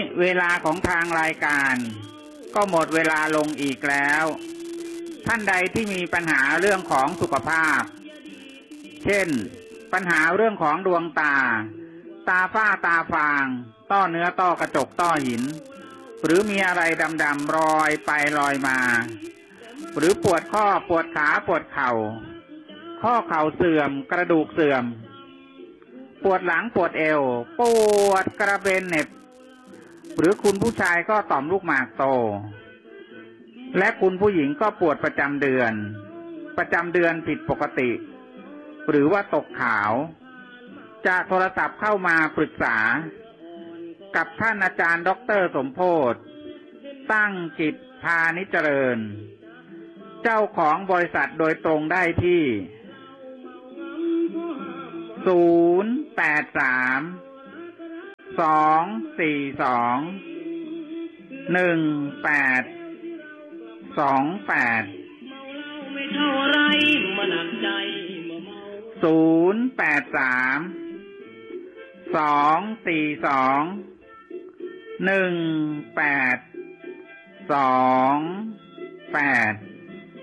เวลาของทางรายการก็หมดเวลาลงอีกแล้วท่านใดที่มีปัญหาเรื่องของสุขภาพเช่นปัญหาเรื่องของดวงตาฝ้าตาฟางต้อเนื้อต้อกระจกต้อหินหรือมีอะไรดำๆลอยไปลอยมาหรือปวดข้อปวดขาปวดเข่าข้อเข่าเสื่อมกระดูกเสื่อมปวดหลังปวดเอวปวดกระเบนเหน็บหรือคุณผู้ชายก็ต่อมลูกหมากโตและคุณผู้หญิงก็ปวดประจำเดือนผิดปกติหรือว่าตกขาวจะโทรศัพท์เข้ามาปรึกษากับท่านอาจารย์ดร.สมโพธิ์ตั้งจิตพานิจเจริญเจ้าของบริษัทโดยตรงได้ที่083-242-1828